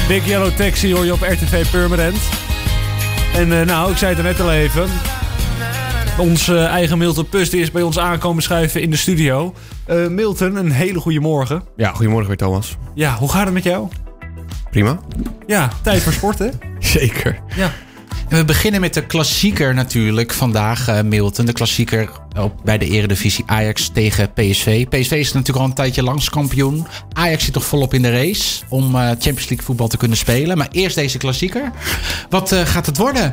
Big Yellow Taxi hoor je op RTV Permanent. En ik zei het er net al even. Onze eigen Milton Pust is bij ons aankomen schuiven in de studio. Milton, een hele goede morgen. Ja, goedemorgen weer, Thomas. Ja, hoe gaat het met jou? Prima. Ja, tijd voor sport, hè? Zeker. Ja. En we beginnen met de klassieker natuurlijk vandaag, Milton. De klassieker bij de Eredivisie Ajax tegen PSV. PSV is natuurlijk al een tijdje landskampioen. Ajax zit toch volop in de race om Champions League voetbal te kunnen spelen. Maar eerst deze klassieker. Wat gaat het worden?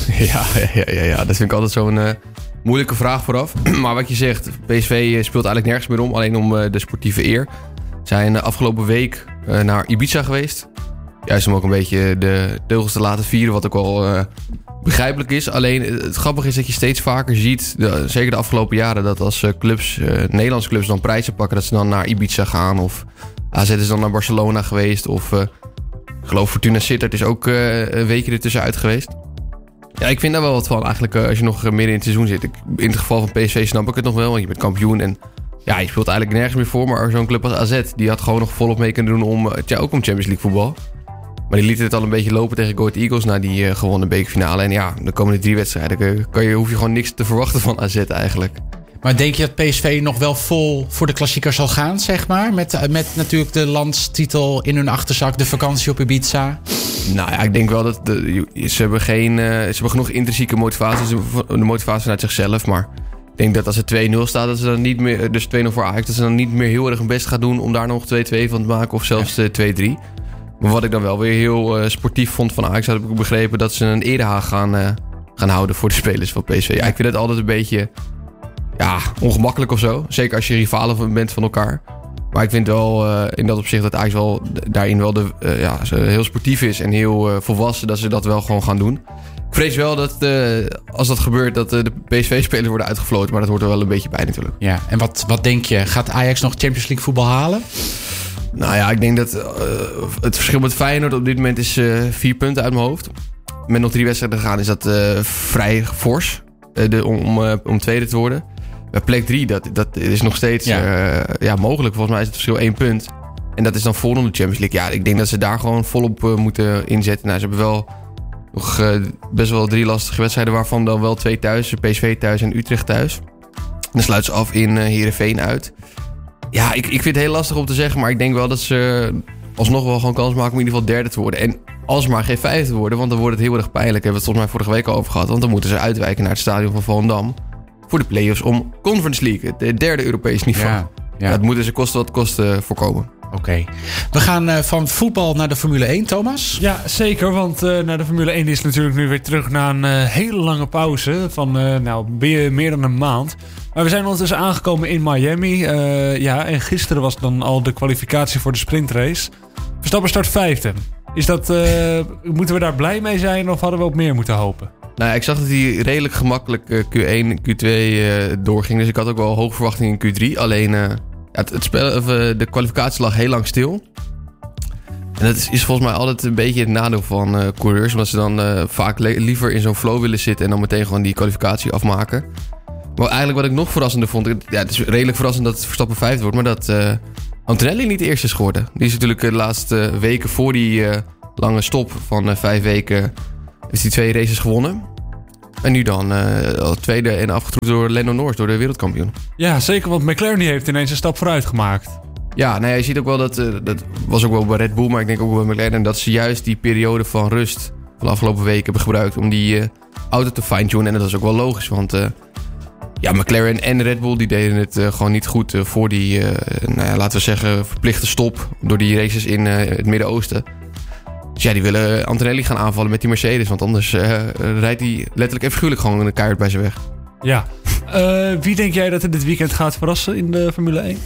Ja, dat vind ik altijd zo'n moeilijke vraag vooraf. Maar wat je zegt, PSV speelt eigenlijk nergens meer om. Alleen om de sportieve eer. Zijn afgelopen week naar Ibiza geweest. Juist om ook een beetje de teugels te laten vieren, wat ook wel begrijpelijk is. Alleen het grappige is dat je steeds vaker ziet, zeker de afgelopen jaren, dat als Nederlandse clubs dan prijzen pakken, dat ze dan naar Ibiza gaan. Of AZ is dan naar Barcelona geweest. Of ik geloof Fortuna Sittard is ook een weekje ertussenuit geweest. Ja, ik vind daar wel wat van eigenlijk als je nog midden in het seizoen zit. In het geval van PSV snap ik het nog wel, want je bent kampioen en ja, je speelt eigenlijk nergens meer voor. Maar zo'n club als AZ, die had gewoon nog volop mee kunnen doen om Champions League voetbal. Maar die lieten het al een beetje lopen tegen Go Ahead Eagles na die gewonnen bekerfinale. En ja, de komende 3 wedstrijden hoef je gewoon niks te verwachten van AZ eigenlijk. Maar denk je dat PSV nog wel vol voor de klassieker zal gaan, zeg maar? Met natuurlijk de landstitel in hun achterzak, de vakantie op Ibiza. Nou ja, ik denk wel dat ze hebben genoeg intrinsieke motivatie. De motivatie vanuit zichzelf. Maar ik denk dat als het 2-0 staat, dat ze dan niet meer, dus 2-0 voor Ajax, dat ze dan niet meer heel erg hun best gaan doen om daar nog 2-2 van te maken of zelfs 2-3. Maar wat ik dan wel weer heel sportief vond van Ajax, had ik begrepen dat ze een erehaag gaan houden voor de spelers van PSV. Ja, ik vind het altijd een beetje ongemakkelijk of zo. Zeker als je rivalen bent van elkaar. Maar ik vind wel in dat opzicht dat Ajax wel daarin wel heel sportief is en heel volwassen dat ze dat wel gewoon gaan doen. Ik vrees wel dat als dat gebeurt dat de PSV-spelers worden uitgefloten. Maar dat hoort er wel een beetje bij natuurlijk. Ja, en wat denk je? Gaat Ajax nog Champions League voetbal halen? Nou ja, ik denk dat het verschil met Feyenoord op dit moment is 4 punten uit mijn hoofd. Met nog 3 wedstrijden te gaan is dat vrij fors om tweede te worden. Bij plek 3, dat is nog steeds mogelijk. Volgens mij is het verschil 1 punt. En dat is dan volgende Champions League. Ja, ik denk dat ze daar gewoon volop moeten inzetten. Nou, ze hebben wel nog best wel 3 lastige wedstrijden, waarvan dan wel 2 thuis. PSV thuis en Utrecht thuis. Dan sluiten ze af in Heerenveen uit. Ja, ik vind het heel lastig om te zeggen, maar ik denk wel dat ze alsnog wel gewoon kans maken om in ieder geval derde te worden. En alsmaar geen 5 te worden, want dan wordt het heel erg pijnlijk. Hebben we het volgens mij vorige week al over gehad. Want dan moeten ze uitwijken naar het stadion van Volendam voor de play-offs om Conference League, het derde Europees niveau. Ja. Dat moeten ze kosten wat kost voorkomen. Oké. We gaan van voetbal naar de Formule 1, Thomas. Ja, zeker, want naar de Formule 1 is natuurlijk nu weer terug na een hele lange pauze van meer dan een maand. Maar we zijn ondertussen aangekomen in Miami. En gisteren was dan al de kwalificatie voor de sprintrace. Verstappen start 5e. Moeten we daar blij mee zijn of hadden we op meer moeten hopen? Nou ja, ik zag dat hij redelijk gemakkelijk Q1 en Q2 doorging. Dus ik had ook wel hoge verwachtingen in Q3. Alleen de kwalificatie lag heel lang stil. En dat is volgens mij altijd een beetje het nadeel van coureurs. Omdat ze dan vaak liever in zo'n flow willen zitten en dan meteen gewoon die kwalificatie afmaken. Maar eigenlijk wat ik nog verrassender vond, het is redelijk verrassend dat het Verstappen 5 wordt, maar dat Antonelli niet de eerste is geworden. Die is natuurlijk de laatste weken voor die lange stop van 5 weken, heeft hij 2 races gewonnen. En nu dan tweede en afgetroefd door Lando Norris, door de wereldkampioen. Ja, zeker, want McLaren heeft ineens een stap vooruit gemaakt. Ja, je ziet ook wel dat was ook wel bij Red Bull, maar ik denk ook wel bij McLaren, dat ze juist die periode van rust van de afgelopen weken hebben gebruikt om die auto te fine-tunen. En dat is ook wel logisch, want McLaren en Red Bull die deden het gewoon niet goed voor die, laten we zeggen, verplichte stop door die races in het Midden-Oosten. Dus ja, die willen Antonelli gaan aanvallen met die Mercedes, want anders rijdt hij letterlijk en figuurlijk gewoon een keihard bij ze weg. Ja. Wie denk jij dat er dit weekend gaat verrassen in de Formule 1?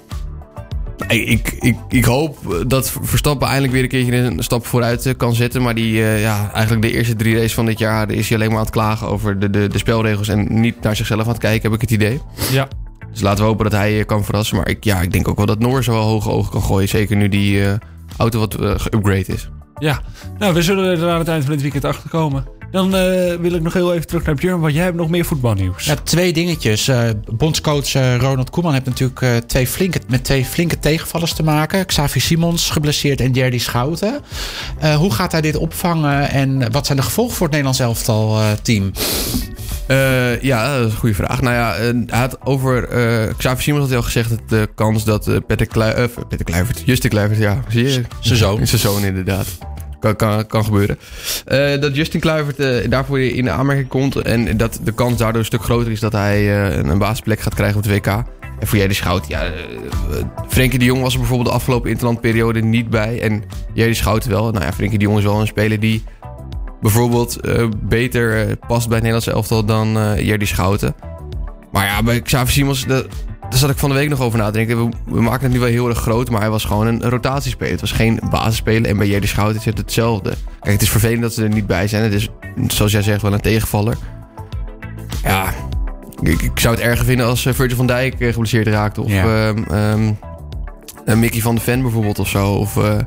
Ik hoop dat Verstappen eindelijk weer een keertje een stap vooruit kan zetten. Maar eigenlijk de eerste 3 races van dit jaar is hij alleen maar aan het klagen over de spelregels en niet naar zichzelf aan het kijken, heb ik het idee. Ja. Dus laten we hopen dat hij kan verrassen. Maar ik denk ook wel dat Norris wel hoge ogen kan gooien. Zeker nu die auto wat geüpgrade is. Ja, nou, we zullen er aan het eind van dit weekend achter komen. Dan wil ik nog heel even terug naar Björn, want jij hebt nog meer voetbalnieuws. Ja, 2 dingetjes. Bondscoach Ronald Koeman heeft natuurlijk met twee flinke tegenvallers te maken. Xavi Simons geblesseerd en Jerdy Schouten. Hoe gaat hij dit opvangen en wat zijn de gevolgen voor het Nederlands elftal team? Ja, dat is een goede vraag. Nou ja, hij had over Xavi Simons had hij al gezegd dat de kans dat Justin Kluivert, ja, zie je? Zijn zoon inderdaad. Kan gebeuren. Dat Justin Kluivert daarvoor in de aanmerking komt en dat de kans daardoor een stuk groter is dat hij een basisplek gaat krijgen op het WK. En voor Jerdy Schouten, ja, Frenkie de Jong was er bijvoorbeeld de afgelopen interlandperiode niet bij en Jerdy Schouten wel. Nou ja, Frenkie de Jong is wel een speler die bijvoorbeeld beter past bij het Nederlandse elftal dan Jerdy Schouten. Maar ja, bij Xavi Simons, daar zat ik van de week nog over na te denken. We maken het nu wel heel erg groot, maar hij was gewoon een rotatiespeler. Het was geen basisspeler en bij Jerdy Schouten is het hetzelfde. Kijk, het is vervelend dat ze er niet bij zijn. Het is, zoals jij zegt, wel een tegenvaller. Ja, ik zou het erger vinden als Virgil van Dijk geblesseerd raakt. Of Mickey van de Ven bijvoorbeeld of zo.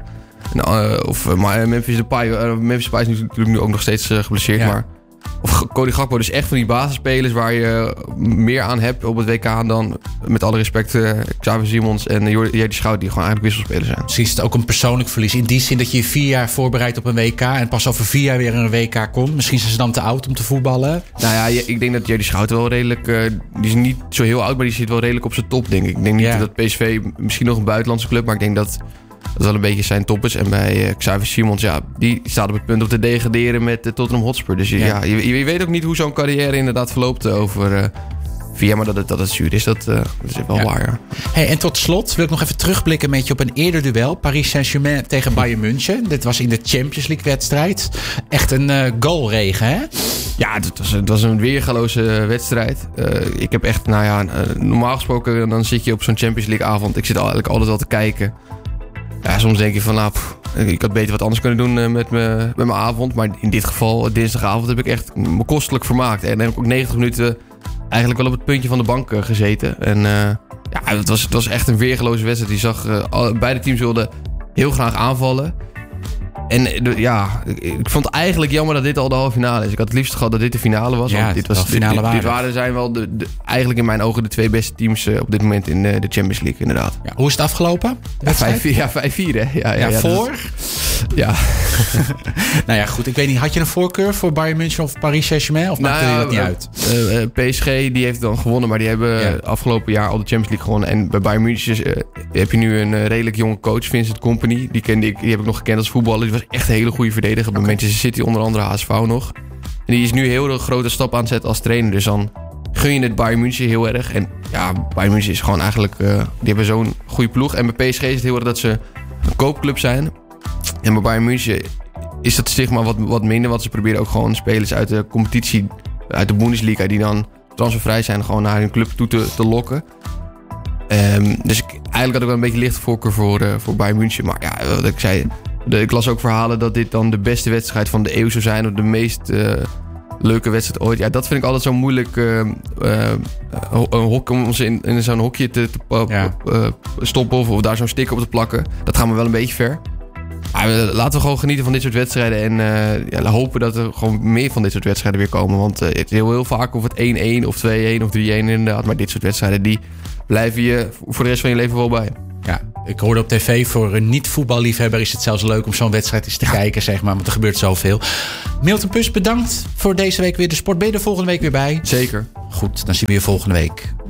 Of Memphis Depay. Memphis Depay is natuurlijk nu ook nog steeds geblesseerd. Ja. Maar, of Cody Gakpo. Dus echt van die basisspelers waar je meer aan hebt op het WK dan, met alle respect, Xavi Simons en Jerdy Schouten, die gewoon eigenlijk wisselspelers zijn. Misschien is het ook een persoonlijk verlies. In die zin dat je 4 jaar voorbereidt op een WK en pas over 4 jaar weer een WK komt. Misschien zijn ze dan te oud om te voetballen. Nou ja, ik denk dat Jerdy Schouten wel redelijk, die is niet zo heel oud, maar die zit wel redelijk op zijn top, denk ik. Ik denk niet dat PSV, misschien nog een buitenlandse club, maar ik denk dat dat wel een beetje zijn top is. En bij Xavi Simons, ja, die staat op het punt om te degraderen met Tottenham Hotspur. Dus je weet ook niet hoe zo'n carrière inderdaad verloopt over 4 jaar. Maar dat het zuur is, dat is wel waar, ja. Hey, en tot slot wil ik nog even terugblikken met je op een eerder duel. Paris Saint-Germain tegen Bayern München. Dit was in de Champions League wedstrijd. Echt een goalregen, hè? Ja, het was een weergaloze wedstrijd. Ik heb echt, normaal gesproken dan zit je op zo'n Champions League avond. Ik zit eigenlijk altijd wel te kijken. Ja, soms denk je van, ik had beter wat anders kunnen doen met mijn avond. Maar in dit geval, dinsdagavond, heb ik echt me kostelijk vermaakt. En dan heb ik ook 90 minuten eigenlijk wel op het puntje van de bank gezeten. En het was echt een weergeloze wedstrijd. Je zag, beide teams wilden heel graag aanvallen. En ik vond het eigenlijk jammer dat dit al de halve finale is. Ik had het liefst gehad dat dit de finale was. Ja, dit zijn wel eigenlijk in mijn ogen de 2 beste teams op dit moment in de Champions League, inderdaad. Ja, hoe is het afgelopen? 5-4, hè? Ja, voor? Ja. Nou ja, goed. Ik weet niet, had je een voorkeur voor Bayern München of Paris Saint-Germain? Of maakte je dat niet uit? PSG, die heeft dan gewonnen, maar die hebben afgelopen jaar al de Champions League gewonnen. En bij Bayern München heb je nu een redelijk jonge coach, Vincent Kompany. Die heb ik nog gekend als voetballer. Die was echt een hele goede verdediger. Bij Manchester City onder andere HSV nog. En die is nu heel grote stap aan het zetten als trainer. Dus dan gun je het Bayern München heel erg. En ja, Bayern München is gewoon eigenlijk, die hebben zo'n goede ploeg. En bij PSG is het heel erg dat ze een koopclub zijn. En bij Bayern München is dat stigma wat minder. Want ze proberen ook gewoon spelers uit de competitie, uit de Bundesliga, die dan transfervrij zijn, gewoon naar hun club toe te lokken. Dus eigenlijk had ik wel een beetje lichte voorkeur voor Bayern München. Maar ja, wat ik zei, ik las ook verhalen dat dit dan de beste wedstrijd van de eeuw zou zijn. Of de meest leuke wedstrijd ooit. Ja, dat vind ik altijd zo moeilijk. Om ze in zo'n hokje te stoppen of daar zo'n sticker op te plakken. Dat gaat me wel een beetje ver. Maar laten we gewoon genieten van dit soort wedstrijden. En hopen dat er gewoon meer van dit soort wedstrijden weer komen. Want het is heel vaak of het 1-1 of 2-1 of 3-1 inderdaad. Maar dit soort wedstrijden, die blijven je voor de rest van je leven wel bij. Ja, ik hoorde op tv, voor een niet-voetballiefhebber is het zelfs leuk om zo'n wedstrijd eens te kijken, zeg maar. Want er gebeurt zoveel. Milton Pus, bedankt voor deze week weer de sport. Ben je er volgende week weer bij? Zeker. Goed, dan zien we je volgende week.